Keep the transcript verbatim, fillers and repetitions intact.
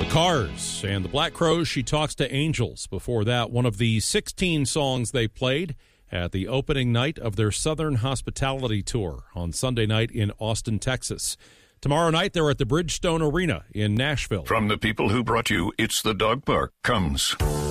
The Cars and the Black Crowes, She Talks to Angels. Before that, one of the sixteen songs they played at the opening night of their Southern Hospitality Tour on Sunday night in Austin, Texas. Tomorrow night, they're at the Bridgestone Arena in Nashville. From the people who brought you It's the Dog Park comes